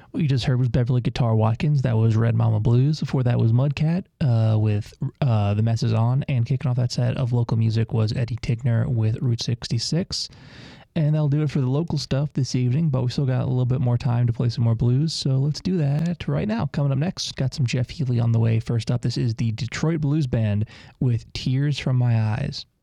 What you just heard was Beverly Guitar Watkins. That was Red Mama Blues. Before that was Mudcat with The Mess Is On. And kicking off that set of local music was Eddie Tigner with Route 66. And that'll do it for the local stuff this evening, but we still got a little bit more time to play some more blues, so let's do that right now. Coming up next, got some Jeff Healey on the way. First up, this is the Detroit Blues Band with Tears from My Eyes.